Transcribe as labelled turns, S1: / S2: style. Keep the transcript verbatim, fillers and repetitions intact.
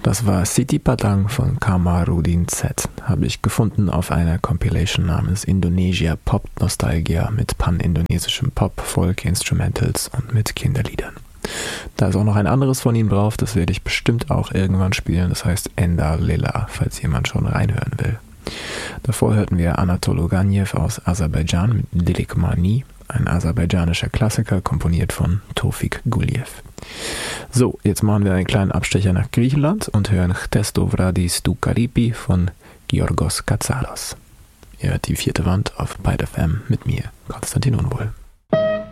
S1: Das war Siti Padang von Kamarudin Z. Habe ich gefunden auf einer Compilation namens Indonesia Pop Nostalgia mit pan-indonesischem Pop, Folk, Instrumentals und mit Kinderliedern. Da ist auch noch ein anderes von ihm drauf, das werde ich bestimmt auch irgendwann spielen. Das heißt Enda Lela, falls jemand schon reinhören will. Davor hörten wir Anatol Oganev aus Aserbaidschan mit Dilik Mani, ein aserbaidschanischer Klassiker, komponiert von Tofik Guliev. So, jetzt machen wir einen kleinen Abstecher nach Griechenland und hören Chtes to Vradis tou Karipi von Georgos Katsaros. Ihr hört die vierte Wand auf Byte F M mit mir, Konstantin Unwohl.